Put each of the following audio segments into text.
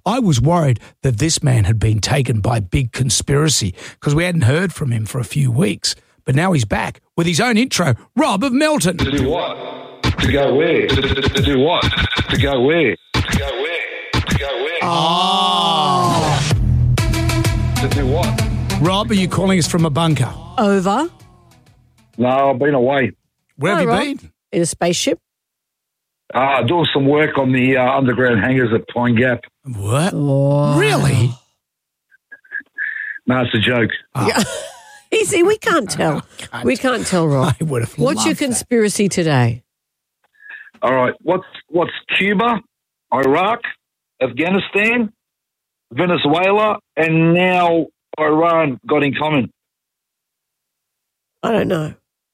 I was worried that this man had been taken by big conspiracy because we hadn't heard from him for a few weeks. But now he's back with his own intro. Rob of Melton. To do what? To go where? To do what? To go where? To go where? To go where? Oh. To do what? Rob, are you calling us from a bunker? Over. No, I've been away. Where have you Rob. been? In a spaceship. Doing some work on the underground hangars at Pine Gap. What? Oh. Really? No, it's a joke. Yeah. Easy, we can't tell. We can't tell, Rob. I would have What's your loved that. conspiracy today? All right, what's Cuba, Iraq, Afghanistan, Venezuela, and now Iran got in common? I don't know.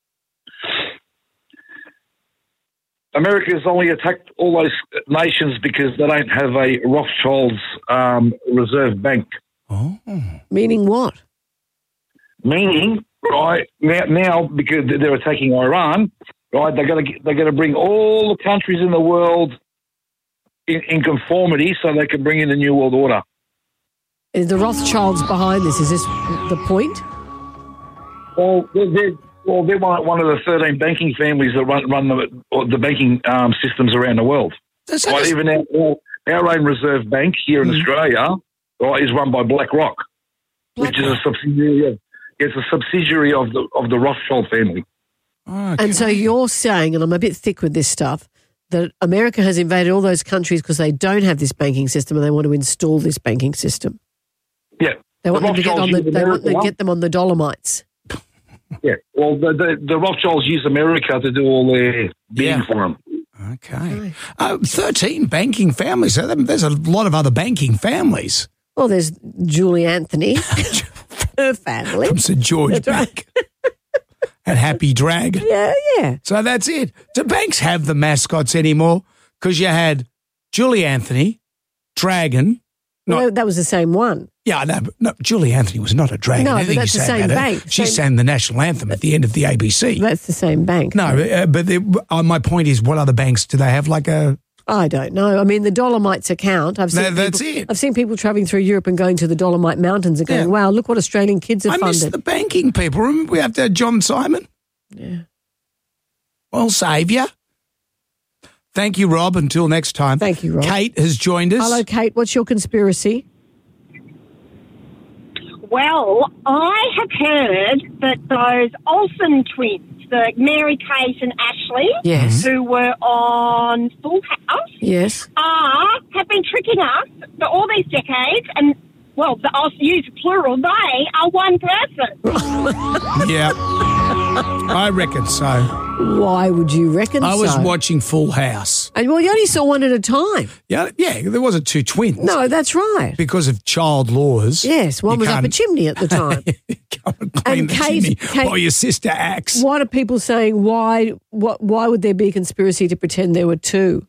America has only attacked all those nations because they don't have a Rothschild's reserve bank. Oh. Meaning what? Meaning, right now because they're attacking Iran, right? They're going to bring all the countries in the world in conformity so they can bring in the New World Order. Is the Rothschilds behind this? Is this the point? Well, they're one of the 13 banking families that run the banking systems around the world. So Right, even our own reserve bank here in Australia, right, is run by BlackRock, which is a subsidiary. It's a subsidiary of the Rothschild family. Okay. And so you're saying, and I'm a bit thick with this stuff, that America has invaded all those countries because they don't have this banking system and they want to install this banking system. Yeah, They want them to get get them on the Dolomites. Yeah, well, the Rothschilds use America to do all their bidding for them. Okay. 13 banking families. So there's a lot of other banking families. Well, there's Julie Anthony, her family. From St. George That's Bank. And Happy Dragon. Yeah. So that's it. Do banks have the mascots anymore? Because you had Julie Anthony, Dragon. No, that was the same one. Yeah, no, Julie Anthony was not a dragon. No, but Anything that's you the say same about her, bank. She sang the national anthem at the end of the ABC. That's the same bank. No, but my point is, what other banks do they have? Like a... I don't know. I mean, the Dolomites account. That's it. I've seen people travelling through Europe and going to the Dolomite Mountains and going, wow, look what Australian kids have I funded. miss the banking people. Remember we have to have John Simon? Yeah. Well, saviour. Thank you, Rob. Until next time. Thank you, Rob. Kate has joined us. Hello, Kate. What's your conspiracy? Well, I have heard that those Olsen twins, the Mary Kate and Ashley, Yes. who were on Full House, Yes. have been tricking us for all these decades, and, well, I'll use plural, they are one person. Yeah. I reckon so. Why would you reckon I was so? watching Full House. And well, you only saw one at a time. Yeah, there wasn't two twins. No, that's right. Because of child laws. Yes, one you was up a can't- chimney at the time. Come and clean And the Kate- chimney while your sister acts. Why are people saying why would there be a conspiracy to pretend there were two?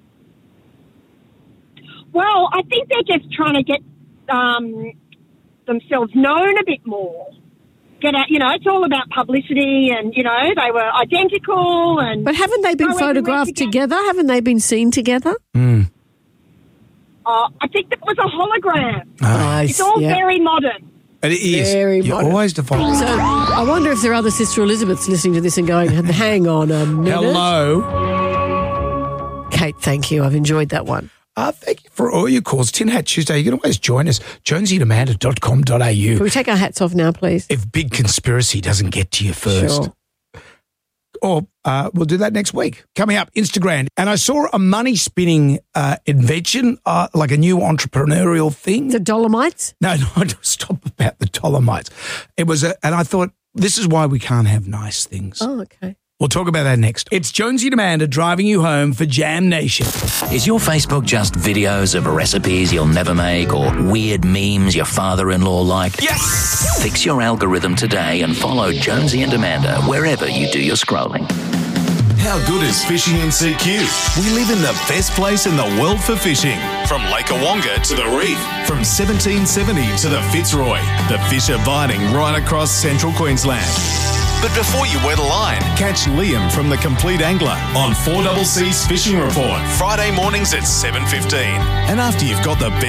Well, I think they're just trying to get themselves known a bit more. Get out, it's all about publicity and, they were identical. And But haven't they been go everywhere photographed together? Haven't they been seen together? Hmm. I think that was a hologram. Ah. It's all very modern. It is. Very You're modern. always defaulting. So I wonder if there are other Sister Elizabeths listening to this and going, hang on a minute. Hello. Kate, thank you. I've enjoyed that one. Thank you for all your calls. Tin Hat Tuesday. You can always join us. jonesyandamanda.com.au. Can we take our hats off now, please? If big conspiracy doesn't get to you first. Sure. Or we'll do that next week. Coming up, Instagram. And I saw a money-spinning invention, like a new entrepreneurial thing. The Dolomites? No, stop about the Dolomites. It was, and I thought, this is why we can't have nice things. Oh, okay. We'll talk about that next. It's Jonesy and Amanda driving you home for Jam Nation. Is your Facebook just videos of recipes you'll never make or weird memes your father-in-law liked? Yes! Fix your algorithm today and follow Jonesy and Amanda wherever you do your scrolling. How good is fishing in CQ? We live in the best place in the world for fishing. From Lake Awonga to the reef, from 1770 to the Fitzroy, the fish are biting right across central Queensland. But before you wet a line, catch Liam from The Complete Angler on 4CC's Fishing Report, Friday mornings at 7:15. And after you've got the